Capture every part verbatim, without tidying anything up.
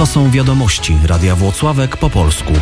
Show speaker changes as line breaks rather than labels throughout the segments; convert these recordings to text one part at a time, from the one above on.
To są wiadomości Radia Włocławek po polsku.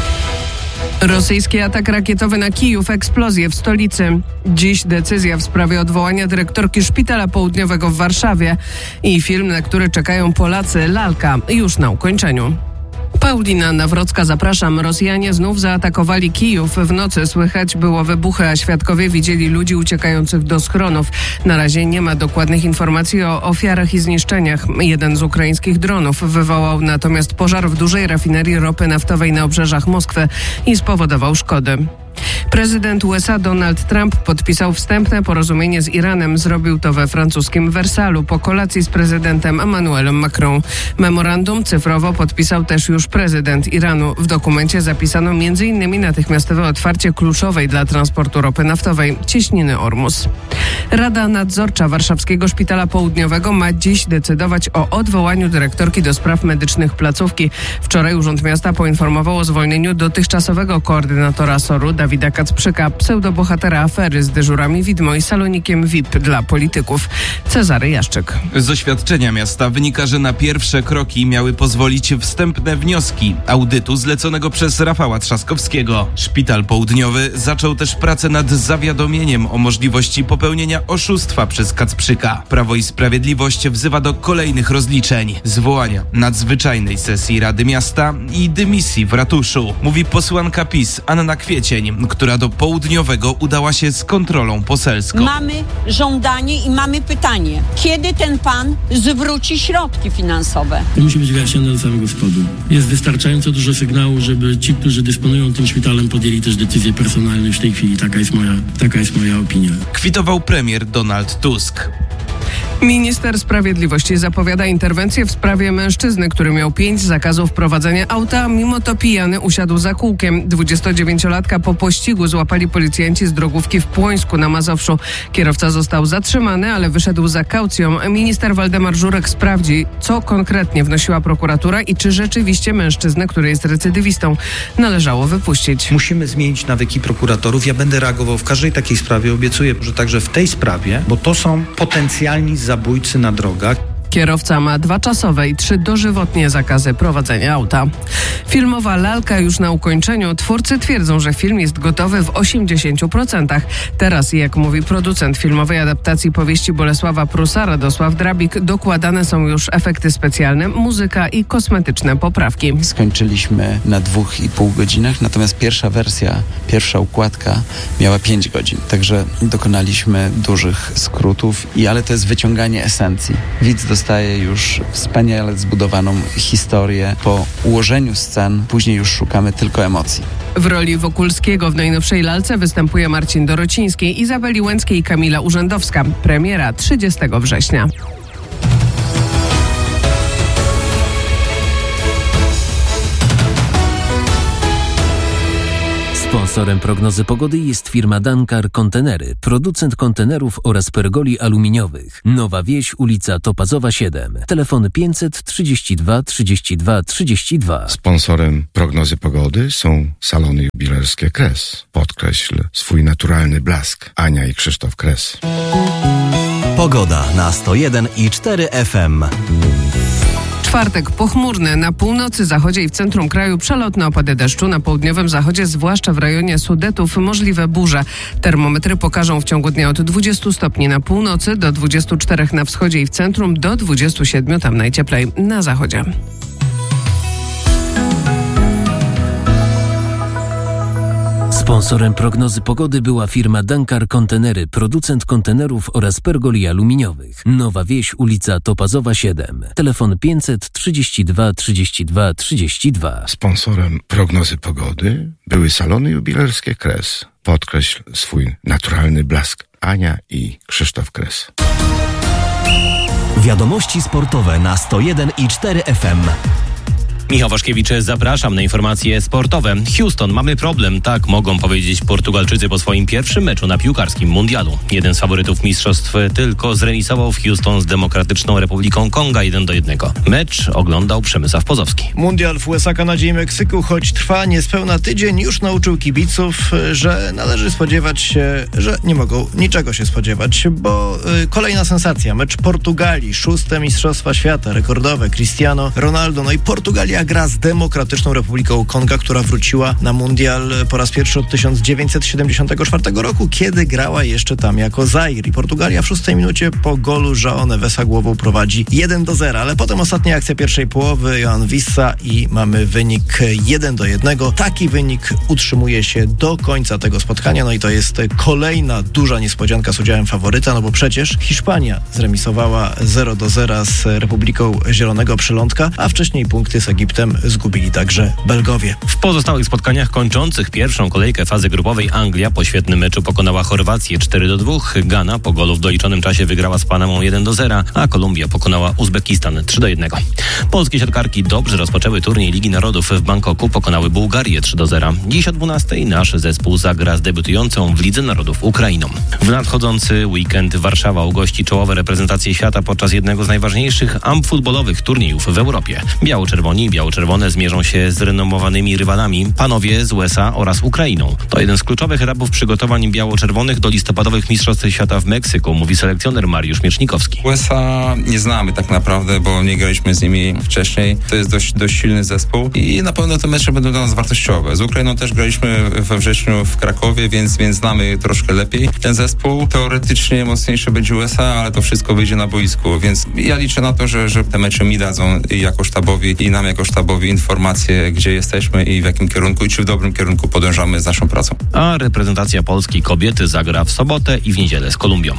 Rosyjski atak rakietowy na Kijów, eksplozje w stolicy. Dziś decyzja w sprawie odwołania dyrektorki Szpitala Południowego w Warszawie i film, na który czekają Polacy, Lalka, już na ukończeniu. Paulina Nawrocka, zapraszam. Rosjanie znów zaatakowali Kijów. W nocy słychać było wybuchy, a świadkowie widzieli ludzi uciekających do schronów. Na razie nie ma dokładnych informacji o ofiarach i zniszczeniach. Jeden z ukraińskich dronów wywołał natomiast pożar w dużej rafinerii ropy naftowej na obrzeżach Moskwy i spowodował szkody. Prezydent U S A Donald Trump podpisał wstępne porozumienie z Iranem. Zrobił to we francuskim Wersalu po kolacji z prezydentem Emmanuelem Macron. Memorandum cyfrowo podpisał też już prezydent Iranu. W dokumencie zapisano między innymi natychmiastowe otwarcie kluczowej dla transportu ropy naftowej cieśniny Ormus. Rada Nadzorcza Warszawskiego Szpitala Południowego ma dziś decydować o odwołaniu dyrektorki do spraw medycznych placówki. Wczoraj Urząd Miasta poinformował o zwolnieniu dotychczasowego koordynatora S O R-u Dawida Kacprzyka, pseudobohatera afery z dyżurami widmo i salonikiem V I P dla polityków. Cezary Jaszczyk.
Z oświadczenia miasta wynika, że na pierwsze kroki miały pozwolić wstępne wnioski audytu zleconego przez Rafała Trzaskowskiego. Szpital Południowy zaczął też pracę nad zawiadomieniem o możliwości popełnienia oszustwa przez Kacprzyka. Prawo i Sprawiedliwość wzywa do kolejnych rozliczeń, zwołania nadzwyczajnej sesji Rady Miasta i dymisji w ratuszu, mówi posłanka PiS Anna Kwiecień, która do Południowego udała się z kontrolą poselską.
Mamy żądanie i mamy pytanie. Kiedy ten pan zwróci środki finansowe?
To musi być wyjaśnione do samego spodu. Jest wystarczająco dużo sygnału, żeby ci, którzy dysponują tym szpitalem, podjęli też decyzje personalne już w tej chwili. Taka jest moja, taka jest moja opinia.
Kwitował premier Donald Tusk.
Minister Sprawiedliwości zapowiada interwencję w sprawie mężczyzny, który miał pięć zakazów prowadzenia auta, mimo to pijany usiadł za kółkiem. dwudziestodziewięciolatka po pościgu złapali policjanci z drogówki w Płońsku na Mazowszu. Kierowca został zatrzymany, ale wyszedł za kaucją. Minister Waldemar Żurek sprawdzi, co konkretnie wnosiła prokuratura i czy rzeczywiście mężczyznę, który jest recydywistą, należało wypuścić.
Musimy zmienić nawyki prokuratorów. Ja będę reagował w każdej takiej sprawie. Obiecuję, że także w tej sprawie, bo to są potencjalni zabójcy na drogach.
Kierowca ma dwa czasowe i trzy dożywotnie zakazy prowadzenia auta. Filmowa Lalka już na ukończeniu. Twórcy twierdzą, że film jest gotowy w osiemdziesięciu procentach. Teraz, jak mówi producent filmowej adaptacji powieści Bolesława Prusa, Radosław Drabik, dokładane są już efekty specjalne, muzyka i kosmetyczne poprawki.
Skończyliśmy na dwóch i pół godzinach, natomiast pierwsza wersja, pierwsza układka miała pięć godzin. Także dokonaliśmy dużych skrótów, i ale to jest wyciąganie esencji. Widz dostaje już wspaniale zbudowaną historię. Po ułożeniu scen później już szukamy tylko emocji.
W roli Wokulskiego w najnowszej Lalce występuje Marcin Dorociński, Izabeli Łęckiej i Kamila Urzędowska. Premiera trzydziestego września.
Sponsorem prognozy pogody jest firma Dankar Kontenery, producent kontenerów oraz pergoli aluminiowych. Nowa Wieś, ulica Topazowa siedem. Telefon pięćset trzydzieści dwa trzydzieści dwa trzydzieści dwa.
Sponsorem prognozy pogody są salony jubilerskie Kres. Podkreśl swój naturalny blask. Ania i Krzysztof Kres.
Pogoda na sto jeden i cztery F M.
Czwartek pochmurny, na północy, zachodzie i w centrum kraju przelotne opady deszczu, na południowym zachodzie, zwłaszcza w rejonie Sudetów, możliwe burze. Termometry pokażą w ciągu dnia od dwudziestu stopni na północy do dwudziestu czterech na wschodzie i w centrum, do dwudziestu siedmiu tam najcieplej na zachodzie.
Sponsorem prognozy pogody była firma Dankar Kontenery, producent kontenerów oraz pergoli aluminiowych. Nowa Wieś, ulica Topazowa siedem. Telefon pięćset trzydzieści dwa trzydzieści dwa trzydzieści dwa.
Sponsorem prognozy pogody były salony jubilerskie Kres. Podkreśl swój naturalny blask. Ania i Krzysztof Kres.
Wiadomości sportowe na sto jeden i cztery F M.
Michał Waszkiewicz, zapraszam na informacje sportowe. Houston, mamy problem, tak mogą powiedzieć Portugalczycy po swoim pierwszym meczu na piłkarskim mundialu. Jeden z faworytów mistrzostw tylko zremisował w Houston z Demokratyczną Republiką Konga jeden do jednego. Mecz oglądał Przemysław Pozowski.
Mundial w U S A, Kanadzie i Meksyku, choć trwa niespełna tydzień, już nauczył kibiców, że należy spodziewać się, że nie mogą niczego się spodziewać, bo y, kolejna sensacja. Mecz Portugalii, szóste Mistrzostwa Świata, rekordowe, Cristiano Ronaldo. No i Portugalia gra z Demokratyczną Republiką Konga, która wróciła na mundial po raz pierwszy od tysiąc dziewięćset siedemdziesiątego czwartego roku, kiedy grała jeszcze tam jako Zaire. I Portugalia w szóstej minucie po golu João Nevesa głową prowadzi jeden do zera, ale potem ostatnia akcja pierwszej połowy, Joan Wissa i mamy wynik jeden do jednego. Taki wynik utrzymuje się do końca tego spotkania, no i to jest kolejna duża niespodzianka z udziałem faworyta, no bo przecież Hiszpania zremisowała zero do zera z Republiką Zielonego Przylądka, a wcześniej punkty z Egiptem zgubili także Belgowie.
W pozostałych spotkaniach kończących pierwszą kolejkę fazy grupowej Anglia po świetnym meczu pokonała Chorwację cztery do dwóch, Gana po golu w doliczonym czasie wygrała z Panamą jeden do zera, a Kolumbia pokonała Uzbekistan trzy do jednego. Polskie siatkarki dobrze rozpoczęły turniej Ligi Narodów w Bangkoku, pokonały Bułgarię trzy do zera. Dziś o dwunastej nasz zespół zagra z debiutującą w Lidze Narodów Ukrainą. W nadchodzący weekend Warszawa ugości czołowe reprezentacje świata podczas jednego z najważniejszych amfutbolowych turniejów w Europie. Biało-czerwoni i biało-czerwone zmierzą się z renomowanymi rywalami, panowie z U S A oraz Ukrainą. To jeden z kluczowych etapów przygotowań biało-czerwonych do listopadowych Mistrzostw Świata w Meksyku, mówi selekcjoner Mariusz Miecznikowski.
U S A nie znamy tak naprawdę, bo nie graliśmy z nimi wcześniej. To jest dość, dość silny zespół i na pewno te mecze będą dla nas wartościowe. Z Ukrainą też graliśmy we wrześniu w Krakowie, więc, więc znamy troszkę lepiej ten zespół. Teoretycznie mocniejszy będzie U S A, ale to wszystko wyjdzie na boisku, więc ja liczę na to, że, że te mecze mi dadzą jako sztabowi i nam jako sztabowi informacje, gdzie jesteśmy i w jakim kierunku i czy w dobrym kierunku podążamy z naszą pracą.
A reprezentacja Polski kobiety zagra w sobotę i w niedzielę z Kolumbią.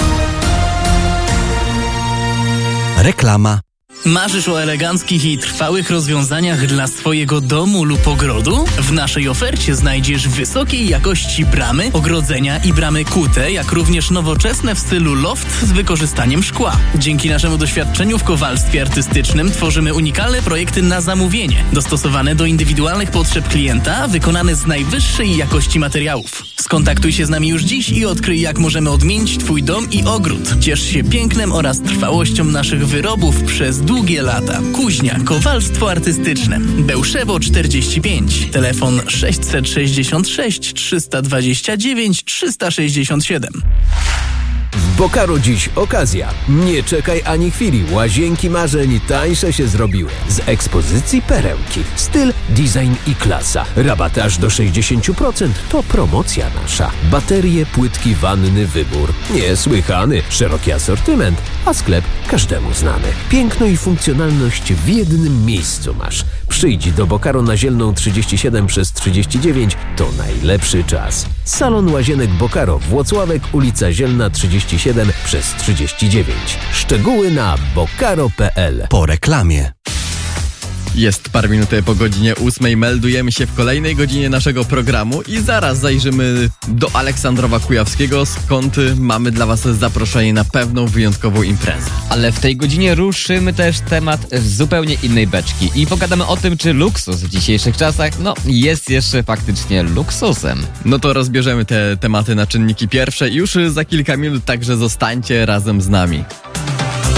Reklama.
Marzysz o eleganckich i trwałych rozwiązaniach dla swojego domu lub ogrodu? W naszej ofercie znajdziesz wysokiej jakości bramy, ogrodzenia i bramy kute, jak również nowoczesne w stylu loft z wykorzystaniem szkła. Dzięki naszemu doświadczeniu w kowalstwie artystycznym tworzymy unikalne projekty na zamówienie, dostosowane do indywidualnych potrzeb klienta, wykonane z najwyższej jakości materiałów. Skontaktuj się z nami już dziś i odkryj, jak możemy odmienić Twój dom i ogród. Ciesz się pięknem oraz trwałością naszych wyrobów przez długie lata. Kuźnia, kowalstwo artystyczne. Bełszewo czterdzieści pięć. Telefon sześćset sześćdziesiąt sześć trzysta dwadzieścia dziewięć trzysta sześćdziesiąt siedem.
W Bocaro dziś okazja. Nie czekaj ani chwili. Łazienki marzeń tańsze się zrobiły. Z ekspozycji perełki. Styl, design i klasa. Rabaty aż do sześćdziesiąt procent. To promocja nasza. Baterie, płytki, wanny, wybór. Niesłychany. Szeroki asortyment, a sklep każdemu znany. Piękno i funkcjonalność w jednym miejscu masz. Przyjdź do Bocaro na Zielną trzydzieści siedem przez trzydzieści dziewięć. To najlepszy czas. Salon Łazienek Bocaro, Włocławek, ulica Zielna trzydzieści siedem przez trzydzieści dziewięć. Szczegóły na bocaro kropka p l.
Po reklamie.
Jest parę minut po godzinie ósmej, meldujemy się w kolejnej godzinie naszego programu i zaraz zajrzymy do Aleksandrowa Kujawskiego, skąd mamy dla Was zaproszenie na pewną wyjątkową imprezę.
Ale w tej godzinie ruszymy też temat z zupełnie innej beczki i pogadamy o tym, czy luksus w dzisiejszych czasach, no, jest jeszcze faktycznie luksusem.
No to rozbierzemy te tematy na czynniki pierwsze i już za kilka minut, także zostańcie razem z nami.